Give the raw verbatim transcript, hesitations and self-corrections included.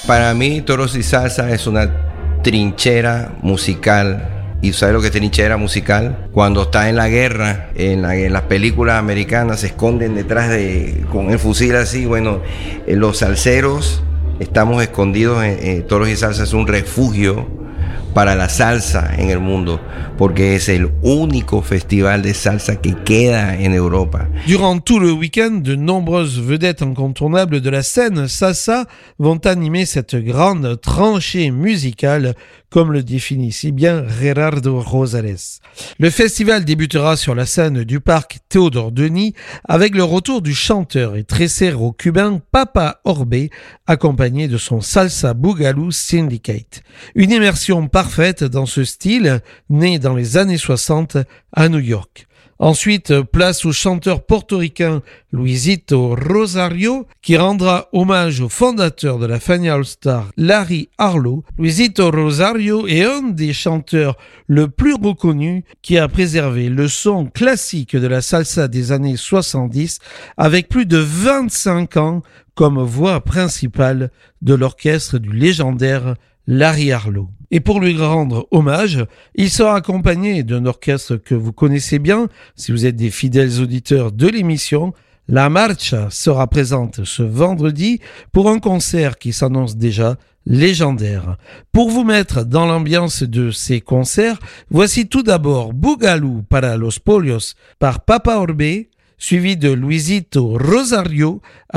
Para mí, Toros y Salsa es una trinchera musical. ¿Y sabes lo que es trinchera musical? Cuando está en la guerra, en, la, en las películas americanas, se esconden detrás de, con el fusil así. Bueno, eh, los salseros estamos escondidos en eh, Toros y Salsa. Es un refugio para la salsa en el mundo, porque es el único festival de salsa que queda en Europa. Durant tout le week-end, de nombreuses vedettes incontournables de la scène salsa vont animer cette grande tranchée musicale, comme le définit si bien Gerardo Rosales. Le festival débutera sur la scène du parc Théodore Denis avec le retour du chanteur et trésero cubain Papa Orbe, accompagné de son Salsa Boogaloo Syndicate. Une immersion parfaite dans ce style, né dans les années soixante à New York. Ensuite, place au chanteur portoricain Luisito Rosario, qui rendra hommage au fondateur de la Fania All Star, Larry Harlow. Luisito Rosario est un des chanteurs le plus reconnus qui a préservé le son classique de la salsa des années soixante-dix avec plus de vingt-cinq ans comme voix principale de l'orchestre du légendaire Larry Harlow. Et pour lui rendre hommage, il sera accompagné d'un orchestre que vous connaissez bien, si vous êtes des fidèles auditeurs de l'émission. La Marcha sera présente ce vendredi pour un concert qui s'annonce déjà légendaire. Pour vous mettre dans l'ambiance de ces concerts, voici tout d'abord Boogaloo para los Pollos par Papa Orbe, suivi de Luisito Rosario